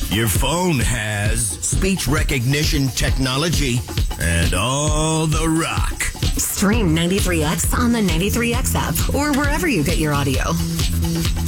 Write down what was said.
Your phone has speech recognition technology and all the rock. Stream 93X on the 93X app or wherever you get your audio.